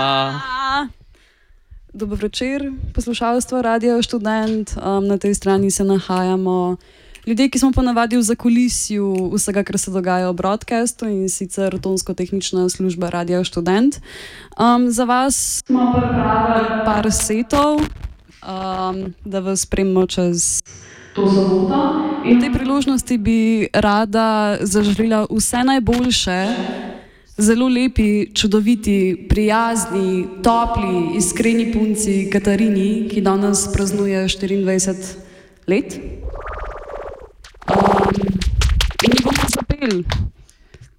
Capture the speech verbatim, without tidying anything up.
Dober večer, poslušalstvo Radio Študent. Um, na tej strani se nahajamo ljudje, ki smo ponavadi v zakulisju vsega, kar se dogaja v broadcastu, in sicer tonsko-tehnična služba Radio Študent. Um, za vas smo pripravili par setov, um, da vas spremimo čez to soboto. In v tej priložnosti bi rada zaželela vse najboljše zelo lepi, čudoviti, prijazni, topli, iskreni punci Katarini, ki danes praznuje štiriindvajset let. Um, in ji bomo zapeli